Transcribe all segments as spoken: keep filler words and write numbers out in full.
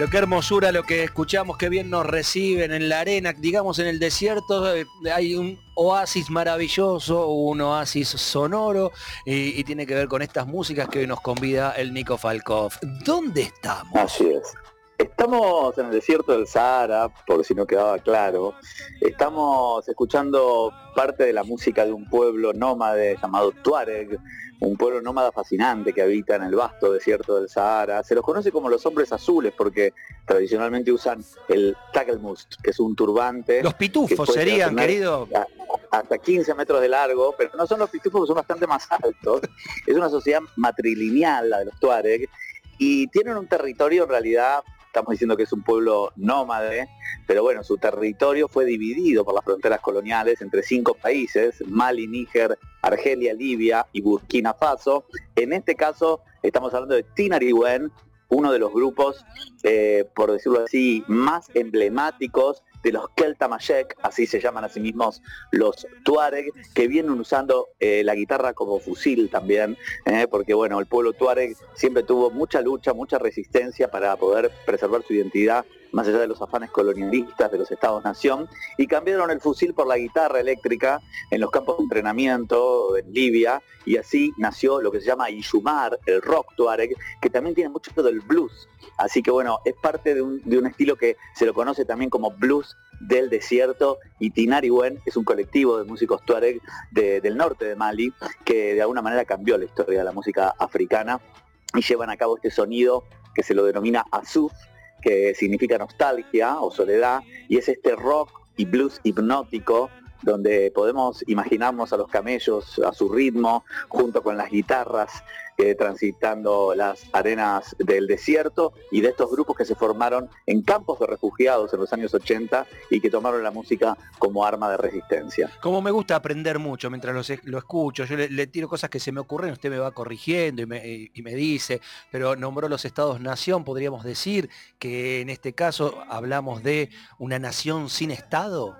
Pero qué hermosura lo que escuchamos, qué bien nos reciben en la arena, digamos en el desierto, eh, hay un oasis maravilloso, un oasis sonoro y, y tiene que ver con estas músicas que hoy nos convida el Nico Falkov. ¿Dónde estamos? Así es. Estamos en el desierto del Sahara, por si no quedaba claro. Estamos escuchando parte de la música de un pueblo nómade llamado Tuareg, un pueblo nómada fascinante que habita en el vasto desierto del Sahara. Se los conoce como los hombres azules porque tradicionalmente usan el takelmust, que es un turbante. Los pitufos serían, querido. Hasta quince metros de largo, pero no son los pitufos, que son bastante más altos. Es una sociedad matrilineal la de los Tuareg y tienen un territorio en realidad. Estamos diciendo que es un pueblo nómade, pero bueno, su territorio fue dividido por las fronteras coloniales entre cinco países, Mali, Níger, Argelia, Libia y Burkina Faso. En este caso estamos hablando de Tinariwen, uno de los grupos, eh, por decirlo así, más emblemáticos de los Keltamayek, así se llaman a sí mismos los Tuareg, que vienen usando eh, la guitarra como fusil también, eh, porque bueno, el pueblo Tuareg siempre tuvo mucha lucha, mucha resistencia para poder preservar su identidad, más allá de los afanes colonialistas de los Estados-nación, y cambiaron el fusil por la guitarra eléctrica en los campos de entrenamiento en Libia, y así nació lo que se llama Iyumar, el rock Tuareg, que también tiene mucho del blues. Así que bueno, es parte de un, de un estilo que se lo conoce también como blues del desierto, y Tinariwen es un colectivo de músicos Tuareg de, del norte de Mali, que de alguna manera cambió la historia de la música africana, y llevan a cabo este sonido que se lo denomina Azuf, que significa nostalgia o soledad, y es este rock y blues hipnótico, donde podemos imaginarnos a los camellos a su ritmo, junto con las guitarras, eh, transitando las arenas del desierto, y de estos grupos que se formaron en campos de refugiados en los años ochenta y que tomaron la música como arma de resistencia. Como me gusta aprender mucho mientras lo, lo escucho, yo le, le tiro cosas que se me ocurren, usted me va corrigiendo y me, y me dice, pero nombró los Estados-nación, podríamos decir que en este caso hablamos de una nación sin Estado.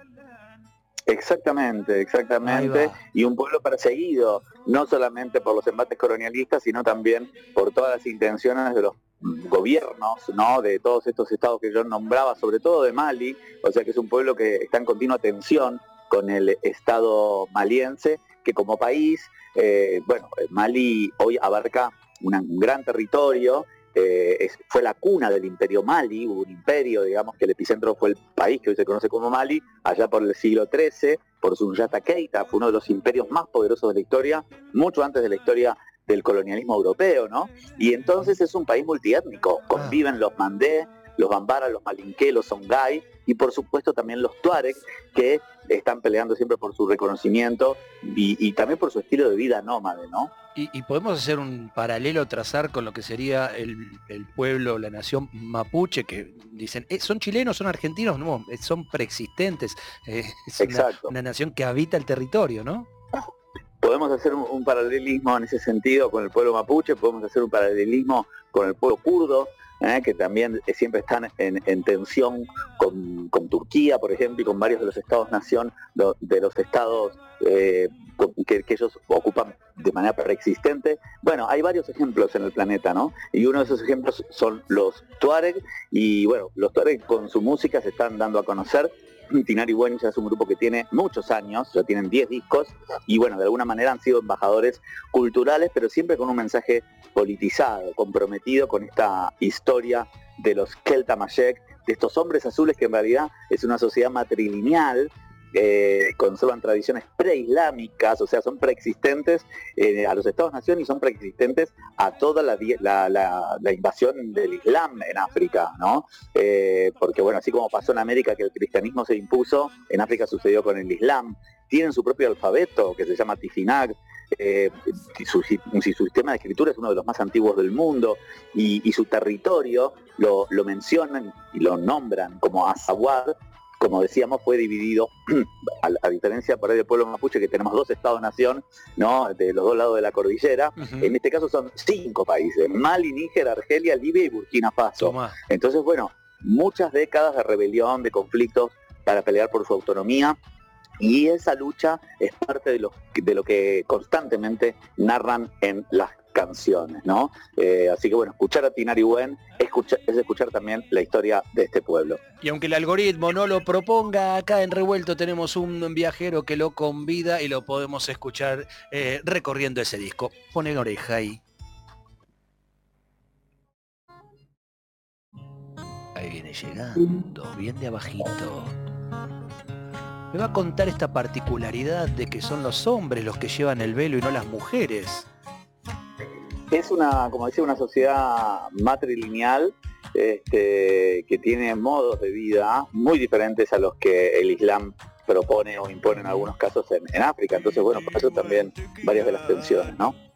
Exactamente, exactamente, y un pueblo perseguido, no solamente por los embates colonialistas, sino también por todas las intenciones de los gobiernos, ¿no?, de todos estos estados que yo nombraba, sobre todo de Mali, o sea que es un pueblo que está en continua tensión con el Estado maliense, que como país, eh, bueno, Mali hoy abarca una, un gran territorio. Eh, es, fue la cuna del imperio Mali, hubo un imperio, digamos que el epicentro fue el país que hoy se conoce como Mali, allá por el siglo trece, por Sundiata Keita, fue uno de los imperios más poderosos de la historia, mucho antes de la historia del colonialismo europeo, ¿no? Y entonces es un país multiétnico, conviven los Mandé, los Bambara, los Malinké, los Songhai, y por supuesto también los Tuareg, que están peleando siempre por su reconocimiento y, y también por su estilo de vida nómade, ¿no? Y, y podemos hacer un paralelo, trazar con lo que sería el, el pueblo, la nación mapuche, que dicen, ¿eh, ¿son chilenos, son argentinos? No, son preexistentes, eh, es Exacto. Una, una nación que habita el territorio, ¿no? Podemos hacer un, un paralelismo en ese sentido con el pueblo mapuche, podemos hacer un paralelismo con el pueblo kurdo, ¿eh? que también siempre están en, en tensión con, con Turquía, por ejemplo, y con varios de los estados-nación, de los estados eh, que, que ellos ocupan de manera preexistente. Bueno, hay varios ejemplos en el planeta, ¿no? Y uno de esos ejemplos son los Tuareg, y bueno, los Tuareg con su música se están dando a conocer. Tinariwen ya es un grupo que tiene muchos años, ya tienen diez discos, y bueno, de alguna manera han sido embajadores culturales, pero siempre con un mensaje politizado, comprometido con esta historia de los Keltamayek, de estos hombres azules que en realidad es una sociedad matrilineal, eh, conservan tradiciones preislámicas, o sea, son preexistentes eh, a los Estados-nación y son preexistentes a toda la, la, la, la invasión del Islam en África, ¿no? Eh, porque bueno, así como pasó en América que el cristianismo se impuso, en África sucedió con el Islam. Tienen su propio alfabeto que se llama Tifinagh, eh, su, su sistema de escritura es uno de los más antiguos del mundo, y, y su territorio lo, lo mencionan y lo nombran como Azawad. Como decíamos, fue dividido, a, a diferencia por ahí del pueblo mapuche, que tenemos dos estados-nación, ¿no?, de los dos lados de la cordillera. Uh-huh. En este caso son cinco países: Mali, Níger, Argelia, Libia y Burkina Faso. Toma. Entonces, bueno, muchas décadas de rebelión, de conflictos para pelear por su autonomía, y esa lucha es parte de lo, de lo que constantemente narran en las canciones, ¿no? Eh, así que bueno, escuchar a Tinari Wen es escuchar, es escuchar también la historia de este pueblo. Y aunque el algoritmo no lo proponga, acá en Revuelto tenemos un viajero que lo convida y lo podemos escuchar eh, recorriendo ese disco. Ponen oreja ahí. Ahí viene llegando, bien de abajito. Me va a contar esta particularidad de que son los hombres los que llevan el velo y no las mujeres. Es una, como decía, una sociedad matrilineal este, que tiene modos de vida muy diferentes a los que el Islam propone o impone en algunos casos en, en África. Entonces, bueno, por eso también varias de las tensiones, ¿no?